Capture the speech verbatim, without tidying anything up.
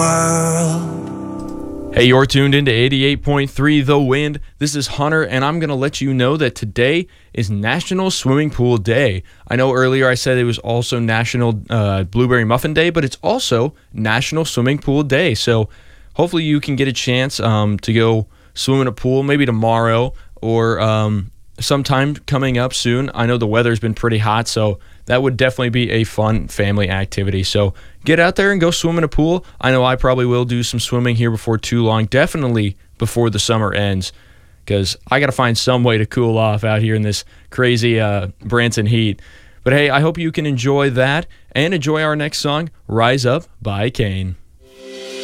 Hey, you're tuned into eighty-eight point three The Wind. This is Hunter, and I'm going to let you know that today is National Swimming Pool Day. I know earlier I said it was also National uh, Blueberry Muffin Day, but it's also National Swimming Pool Day. So hopefully you can get a chance um, to go swim in a pool, maybe tomorrow or um, sometime coming up soon. I know the weather's been pretty hot, so that would definitely be a fun family activity. So get out there and go swim in a pool. I know I probably will do some swimming here before too long, definitely before the summer ends, because I got to find some way to cool off out here in this crazy uh, Branson heat. But hey, I hope you can enjoy that and enjoy our next song, Rise Up by Kane.